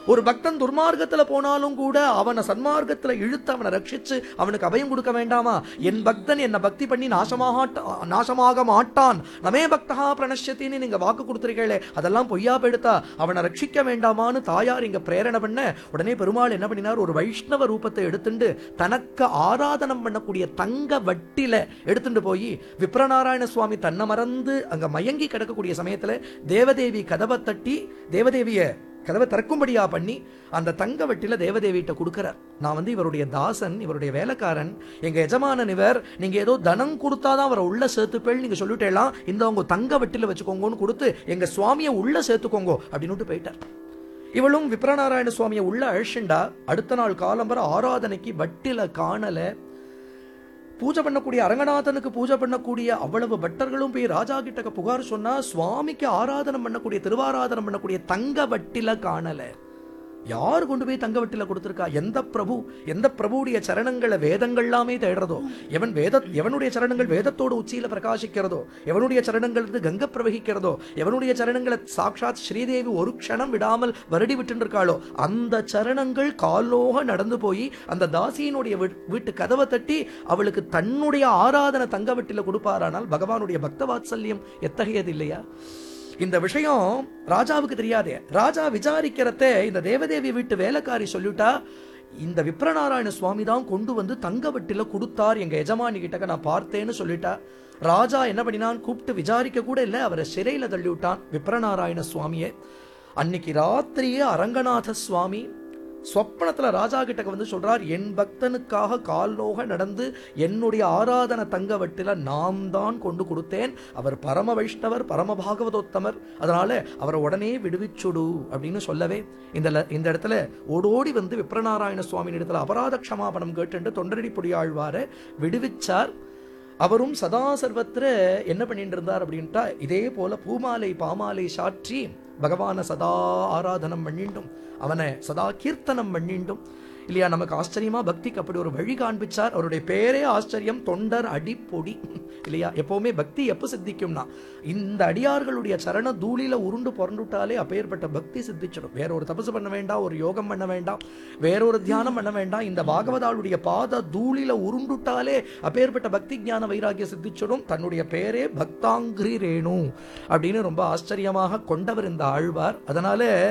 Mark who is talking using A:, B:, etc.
A: ஒரு பக்தன் துர்மார்க்கத்துல போனாலும் கூட அவனை சன்மார்க்கத்துல இழுத்து அவனை ரட்சிச்சு அவனுக்கு அபயம் கொடுக்க வேண்டாமா? என் பக்தன் என்ன பக்தி பண்ணி நாசமாக மாட்டான், நமே பக்தா பிரணஷ்யத்தின்னு நீங்க வாக்கு கொடுத்துருக்கீங்களே, அதெல்லாம் பொய்யா போயிடுத்தா? அவனை ரட்சிக்க வேண்டாமான்னு தாயார் இங்க பிரேரணை பண்ண உடனே பெருமாள் என்ன பண்ணினார்? ஒரு வைஷ்ணவ ரூபத்தை எடுத்துட்டு தனக்கு ஆராதனம் பண்ணக்கூடிய தங்க வட்டில எடுத்துட்டு போய் விப்ரநாராயண சுவாமி தன்னை மறந்து அங்க மயங்கி கிடக்கக்கூடிய சமயத்துல தேவதேவி கதவை தட்டி தேவதேவிய கதவை திறக்கும்படியா பண்ணி அந்த தங்க வட்டில தேவதேவிட்ட கொடுக்கிறார். நான் இவருடைய தாசன், இவருடைய வேலைக்காரன், எங்க எஜமானன் இவர், நீங்க ஏதோ தனம் கொடுத்தாதான் அவரை உள்ள சேர்த்துப்பேள் நீங்க சொல்லிட்டேலாம், இந்த உங்க தங்க வட்டில வச்சுக்கோங்கன்னு கொடுத்து எங்க சுவாமியை உள்ள சேர்த்துக்கோங்க அப்படின்னு போயிட்டார். இவளும் விப்ரநாராயண சுவாமியை உள்ள அழிச்சுண்டா. அடுத்த நாள் காலம்பர ஆராதனைக்கு வட்டில காணல. பூஜை பண்ணக்கூடிய அரங்கநாதனுக்கு பூஜை பண்ணக்கூடிய அவ்வளவு பட்டர்களும் போய் ராஜா கிட்ட புகார் சொன்னா, சுவாமிக்கு ஆராதனம் பண்ணக்கூடிய திருவாராதனம் பண்ணக்கூடிய தங்க வட்டில காணல. யார் கொண்டு போய் தங்க வட்டில கொடுத்திருக்கா? எந்த பிரபுடைய சரணங்களை வேதங்கள் எல்லாமே தேடுறதோ, எவனுடைய சரணங்கள் வேதத்தோடு உச்சியில பிரகாசிக்கிறதோ, எவனுடைய சரணங்கள் கங்க பிரவகிக்கிறதோ, எவனுடைய சரணங்களை சாட்சாத் ஸ்ரீதேவி ஒரு க்ஷணம் விடாமல் வருடி விட்டு இருக்காளோ, அந்த சரணங்கள் காலோக நடந்து போய் அந்த தாசியினுடைய வீட்டு கதவை தட்டி அவளுக்கு தன்னுடைய ஆராதனை தங்க வட்டில கொடுப்பாரானால் பகவானுடைய பக்த வாத்சல்யம் எத்தகையது இல்லையா? இந்த விஷயம் ராஜாவுக்கு தெரியாதே. ராஜா விசாரிக்கிறத இந்த தேவதேவி வீட்டு வேலைக்காரி சொல்லிட்டா, இந்த விப்ரநாராயண சுவாமி தான் கொண்டு வந்து தங்க வட்டில கொடுத்தார் எங்க எஜமானி கிட்ட நான் பார்த்தேன்னு சொல்லிட்டா. ராஜா என்ன பண்ணினான்? கூப்பிட்டு விசாரிக்க கூட இல்லை, அவரை சிறையில தள்ளி விட்டான் விப்ரநாராயண சுவாமியை. அன்னைக்கு ராத்திரியே அரங்கநாத சுவாமி சொப்பனத்துல ராஜா கிட்ட சொல்றார், என் பக்தனுக்காக கால் நோக நடந்து என்னுடைய ஆராதனை தங்க வட்டில நாம் தான் கொண்டு கொடுத்தேன். அவர் பரம வைஷ்ணவர், பரம பாகவதோத்தமர், அதனால அவரை உடனே விடுவிச்சுடு அப்படின்னு சொல்லவே இந்த இடத்துல ஓடோடி விப்ரநாராயண சுவாமி இடத்துல அபராத க்ஷமாபணம் கேட்டு தொண்டரடி பொடியாழ்வார விடுவிச்சார். அவரும் சதா சர்வத்திர என்ன பண்ணிட்டு இருந்தார் அப்படின்ட்டா, இதே போல பூமாலை பாமாலை சாற்றி பகவான சதா ஆராதனம் பண்ணிண்டும் அவனை சதா கீர்த்தனம் பண்ணிண்டும் இல்லையா? நமக்கு ஆச்சரியமா பக்திக்கு அப்படி ஒரு வழி காண்பிச்சார். அவருடைய பேரே ஆச்சரியம், தொண்டர் அடிப்பொடி இல்லையா? எப்பவுமே பக்தி எப்ப சித்திக்கும்னா இந்த அடியார்களுடைய சரண தூளில உருண்டு புரண்டுட்டாலே அப்பேற்பட்ட பக்தி சித்திச்சிடும். வேற ஒரு தபசு பண்ண வேண்டாம், ஒரு யோகம் பண்ண வேண்டாம், வேறொரு தியானம் பண்ண வேண்டாம். இந்த பாகவதாளுடைய பாத தூளில உருண்டுட்டாலே அப்பேற்பட்ட பக்தி ஞான வைராகிய சித்திச்சிடும். தன்னுடைய பேரே பக்தாங்கிரி ரேணு அப்படின்னு ரொம்ப ஆச்சரியமாக கொண்டவர் இந்த ஆழ்வார். அதனால